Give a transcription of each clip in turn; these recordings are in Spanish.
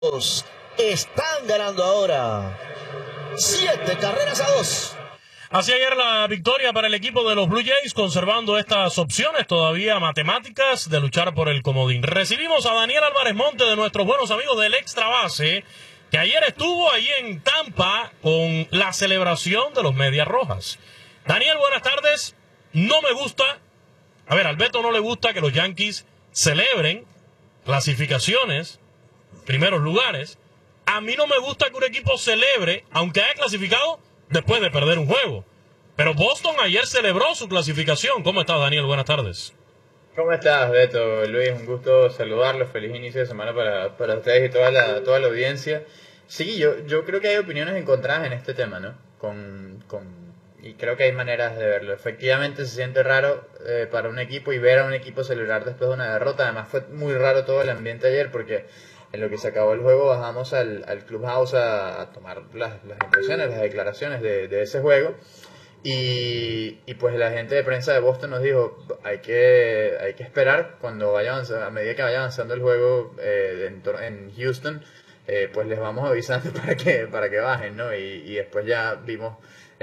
Están ganando ahora 7-2. Así ayer la victoria para el equipo de los Blue Jays, conservando estas opciones todavía matemáticas de luchar por el comodín. Recibimos a Daniel Álvarez Monte, de nuestros buenos amigos del Extra Base, que ayer estuvo ahí en Tampa con la celebración de los Medias Rojas. Daniel, buenas tardes. No me gusta, al Beto no le gusta que los Yankees celebren clasificaciones, primeros lugares. A mí no me gusta que un equipo celebre, aunque haya clasificado, después de perder un juego. Pero Boston ayer celebró su clasificación. ¿Cómo estás, Daniel? Buenas tardes. ¿Cómo estás, Beto? Luis, un gusto saludarlos. Feliz inicio de semana para ustedes y toda la audiencia. Sí, yo creo que hay opiniones encontradas en este tema, ¿no? Y creo que hay maneras de verlo. Efectivamente se siente raro para un equipo y ver a un equipo celebrar después de una derrota. Además fue muy raro todo el ambiente ayer porque en lo que se acabó el juego bajamos al clubhouse a tomar las impresiones, las declaraciones de ese juego. Y pues la gente de prensa de Boston nos dijo, hay que esperar cuando a medida que vaya avanzando el juego en Houston, pues les vamos avisando para que bajen, ¿no? Y después ya vimos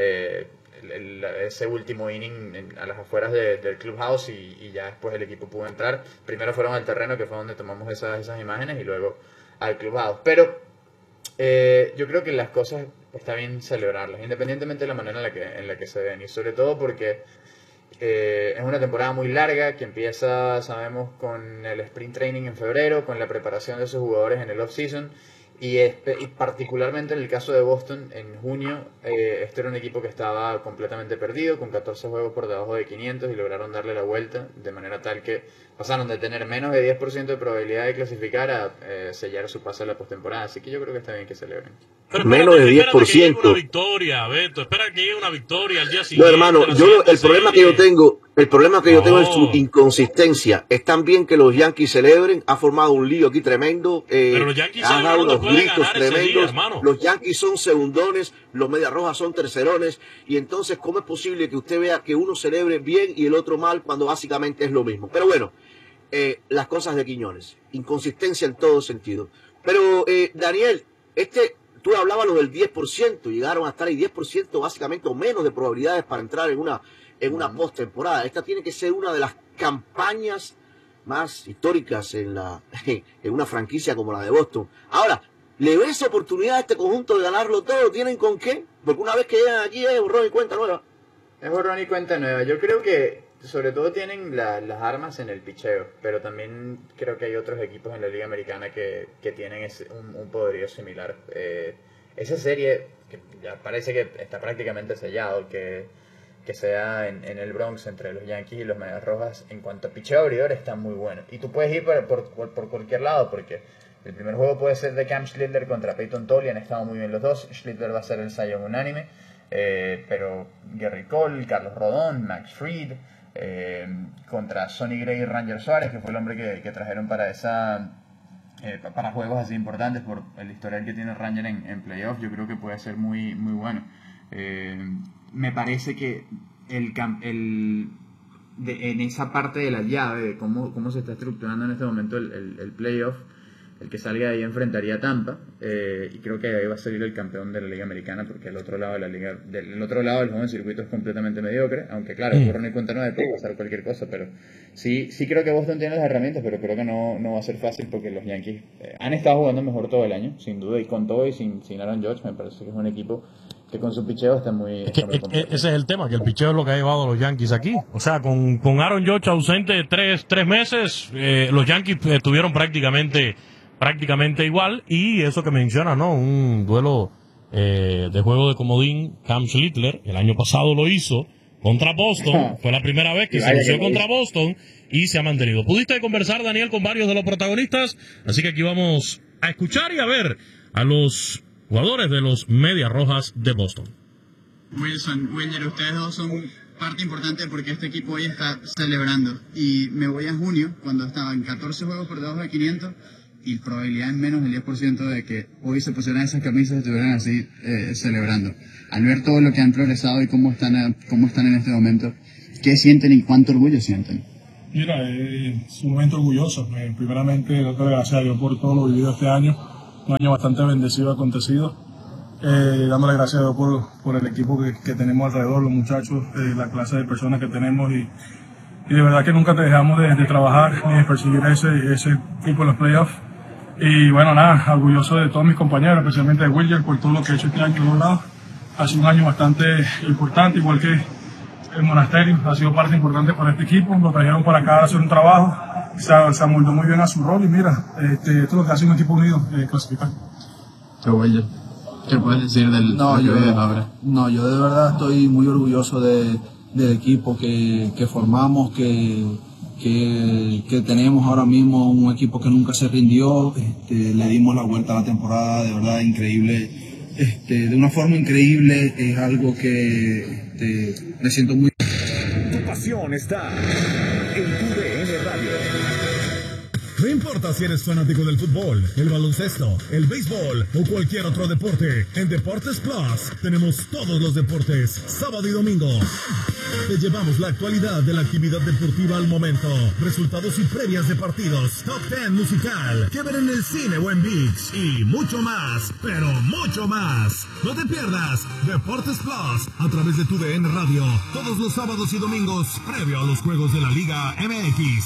ese último inning a las afueras del clubhouse y ya después el equipo pudo entrar. Primero fueron al terreno, que fue donde tomamos esas imágenes, y luego al clubhouse. Pero yo creo que las cosas está bien celebrarlas, independientemente de la manera en la que se ven, y sobre todo porque es una temporada muy larga que empieza, sabemos, con el sprint training en febrero, con la preparación de esos jugadores en el off-season. Y particularmente en el caso de Boston, en junio, este era un equipo que estaba completamente perdido, con 14 juegos por debajo de 500, y lograron darle la vuelta de manera tal que pasaron de tener menos de 10% de probabilidad de clasificar a sellar su paso a la postemporada. Así que yo creo que está bien que celebren. Pero menos de 10%. Que llegue una victoria, Beto. Espera que llegue una victoria al día siguiente. No, hermano, el problema que yo tengo es su inconsistencia. Es tan bien que los Yankees celebren, ha formado un lío aquí tremendo. Pero los Yankees han dado unos gritos tremendos. Día, los Yankees son segundones, los Medias Rojas son tercerones. Y entonces, ¿cómo es posible que usted vea que uno celebre bien y el otro mal cuando básicamente es lo mismo? Pero bueno, las cosas de Quiñones. Inconsistencia en todo sentido. Pero, Daniel, tú hablabas lo del 10%, llegaron a estar ahí 10% básicamente o menos de probabilidades para entrar en una postemporada. Esta tiene que ser una de las campañas más históricas en una franquicia como la de Boston. Ahora, ¿le ves oportunidad a este conjunto de ganarlo todo? ¿Tienen con qué? Porque una vez que llegan aquí es borrón y cuenta nueva. Es borrón y cuenta nueva. Yo creo que sobre todo tienen las armas en el picheo, pero también creo que hay otros equipos en la Liga Americana que tienen un poderío similar. Esa serie, que ya parece que está prácticamente sellado, que sea en el Bronx entre los Yankees y los Medias Rojas, en cuanto a picheo abridor, está muy bueno. Y tú puedes ir por cualquier lado, porque el primer juego puede ser de Cam Schlittler contra Peyton Tolly, han estado muy bien los dos. Schlittler va a ser el Cy Young unánime, pero Gary Cole, Carlos Rodón, Max Fried, contra Sonny Gray y Ranger Suárez, que fue el hombre que trajeron para para juegos así importantes por el historial que tiene Ranger en playoffs. Yo creo que puede ser muy, muy bueno. Me parece que en esa parte de la llave, de cómo se está estructurando en este momento el playoff, el que salga de ahí enfrentaría a Tampa, y creo que ahí va a salir el campeón de la Liga Americana, porque el otro lado de la liga, del otro lado del juego en circuito es completamente mediocre, aunque claro, borrón y cuenta nueva, puede pasar cualquier cosa, pero sí creo que Boston tiene las herramientas, pero creo que no va a ser fácil, porque los Yankees han estado jugando mejor todo el año, sin duda, y con todo y sin Aaron Judge. Me parece que es un equipo que con su picheo está muy ese es el tema, que el picheo es lo que ha llevado a los Yankees aquí. O sea, con Aaron Judge ausente tres meses, los Yankees estuvieron prácticamente igual. Y eso que menciona, ¿no? Un duelo de juego de comodín. Cam Schlittler el año pasado lo hizo contra Boston. Fue la primera vez que se lució contra Boston y se ha mantenido. Pudiste conversar, Daniel, con varios de los protagonistas, así que aquí vamos a escuchar y a ver a los jugadores de los Medias Rojas de Boston. Wilson, Wilder, ustedes dos son parte importante porque este equipo hoy está celebrando. Y me voy a junio, cuando estaban 14 juegos por debajo de 500, y probabilidad en menos del 10% de que hoy se pusieran esas camisas y estuvieran así celebrando. Al ver todo lo que han progresado y cómo están en este momento, ¿qué sienten y cuánto orgullo sienten? Mira, es un momento orgulloso. Primeramente, doy gracias a Dios por todo lo vivido este año. un año bastante bendecido, acontecido. Dándole gracias a Dios por el equipo que tenemos alrededor, los muchachos, la clase de personas que tenemos y de verdad que nunca dejamos de trabajar ni de perseguir ese equipo en los playoffs. Y bueno, nada, orgulloso de todos mis compañeros, especialmente de William, por todo lo que he hecho este año de los lados. Ha sido un año bastante importante, igual que el Monasterio, ha sido parte importante para este equipo, lo trajeron para acá a hacer un trabajo, se amoldó muy bien a su rol y mira, esto es lo que hace un equipo unido, clasificar. ¿Qué puedes decir del yo de verdad estoy muy orgulloso del equipo que formamos, que tenemos ahora mismo, un equipo que nunca se rindió, le dimos la vuelta a la temporada, de verdad increíble, de una forma increíble, es algo que me siento muy... Tu pasión está en TUDN Radio. No importa si eres fanático del fútbol, el baloncesto, el béisbol o cualquier otro deporte, en Deportes Plus tenemos todos los deportes, sábado y domingo. Te llevamos la actualidad de la actividad deportiva al momento, resultados y previas de partidos, top 10 musical, que ver en el cine o en ViX y mucho más, pero mucho más. No te pierdas Deportes Plus a través de TUDN Radio, todos los sábados y domingos, previo a los juegos de la Liga MX.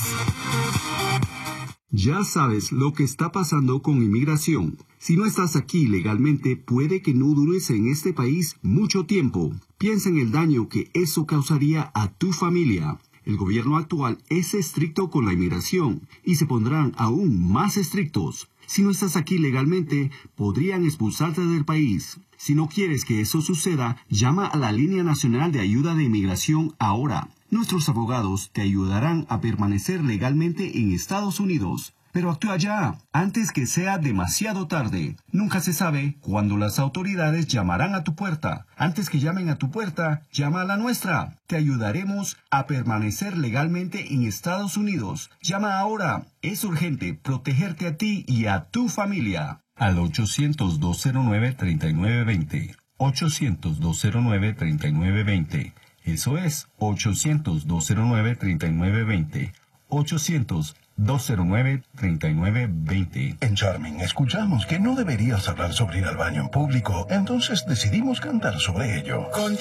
Ya sabes lo que está pasando con inmigración. Si no estás aquí legalmente, puede que no dures en este país mucho tiempo. Piensa en el daño que eso causaría a tu familia. El gobierno actual es estricto con la inmigración y se pondrán aún más estrictos. Si no estás aquí legalmente, podrían expulsarte del país. Si no quieres que eso suceda, llama a la Línea Nacional de Ayuda de Inmigración ahora. Nuestros abogados te ayudarán a permanecer legalmente en Estados Unidos. Pero actúa ya, antes que sea demasiado tarde. Nunca se sabe cuándo las autoridades llamarán a tu puerta. Antes que llamen a tu puerta, llama a la nuestra. Te ayudaremos a permanecer legalmente en Estados Unidos. Llama ahora. Es urgente protegerte a ti y a tu familia. Al 800-209-3920. 800-209-3920. Eso es 800-209-3920. 800-209-3920. En Charming escuchamos que no deberías hablar sobre ir al baño en público, entonces decidimos cantar sobre ello. Con